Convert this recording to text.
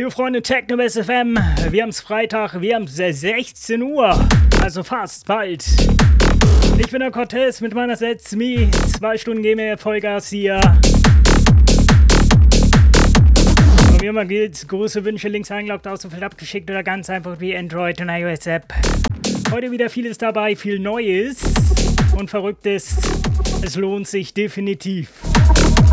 Liebe Freunde, Technobase FM, wir haben es Freitag, wir haben es 16 Uhr, also fast bald. Ich bin der Cortez mit meiner Let's Me, 2 Stunden geben wir Vollgas hier. Und wie immer gilt, große Wünsche links eingeloggt, ausgefüllt, abgeschickt oder ganz einfach wie Android und iOS App. Heute wieder vieles dabei, viel Neues und Verrücktes. Es lohnt sich definitiv.